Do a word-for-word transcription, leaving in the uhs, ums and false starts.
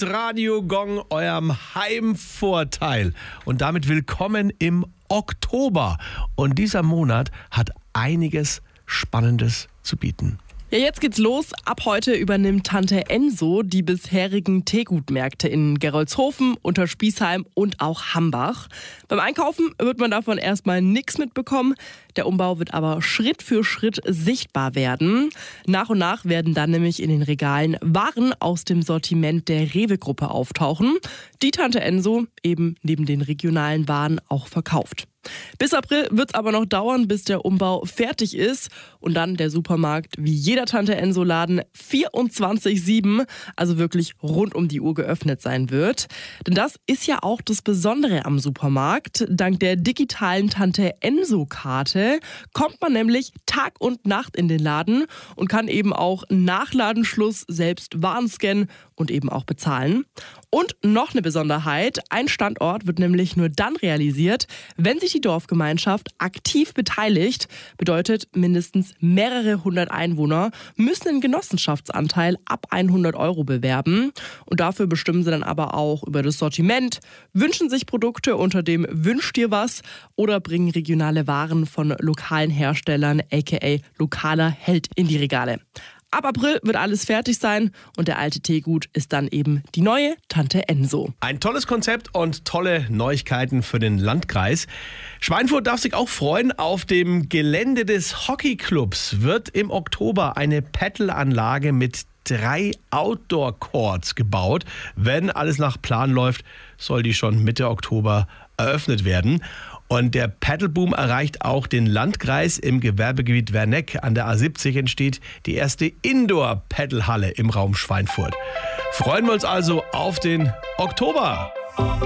Hitradio Gong, eurem Heimvorteil. Und damit willkommen im Oktober. Und dieser Monat hat einiges Spannendes zu bieten. Ja, jetzt geht's los. Ab heute übernimmt Tante Enso die bisherigen Teegutmärkte in Gerolzhofen, Unterspießheim und auch Hambach. Beim Einkaufen wird man davon erstmal nichts mitbekommen. Der Umbau wird aber Schritt für Schritt sichtbar werden. Nach und nach werden dann nämlich in den Regalen Waren aus dem Sortiment der Rewe-Gruppe auftauchen, die Tante Enso eben neben den regionalen Waren auch verkauft. Bis April wird es aber noch dauern, bis der Umbau fertig ist und dann der Supermarkt wie jeder Tante Enso Laden vierundzwanzig sieben, also wirklich rund um die Uhr geöffnet sein wird. Denn das ist ja auch das Besondere am Supermarkt. Dank der digitalen Tante Enso Karte kommt man nämlich Tag und Nacht in den Laden und kann eben auch nach Ladenschluss selbst Waren scannen und eben auch bezahlen. Und noch eine Besonderheit, ein Standort wird nämlich nur dann realisiert, wenn sich die Dorfgemeinschaft aktiv beteiligt. Bedeutet, mindestens mehrere hundert Einwohner müssen einen Genossenschaftsanteil ab hundert Euro bewerben. Und dafür bestimmen sie dann aber auch über das Sortiment, wünschen sich Produkte unter dem Wünsch dir was oder bringen regionale Waren von lokalen Herstellern, aka lokaler Held, in die Regale. Ab April wird alles fertig sein und der alte Teegut ist dann eben die neue Tante Enso. Ein tolles Konzept und tolle Neuigkeiten für den Landkreis. Schweinfurt darf sich auch freuen. Auf dem Gelände des Hockeyclubs wird im Oktober eine Paddelanlage mit drei Outdoor-Courts gebaut. Wenn alles nach Plan läuft, soll die schon Mitte Oktober eröffnet werden. Und der Paddleboom erreicht auch den Landkreis. Im Gewerbegebiet Werneck an der A siebzig entsteht die erste Indoor-Paddlehalle im Raum Schweinfurt. Freuen wir uns also auf den Oktober.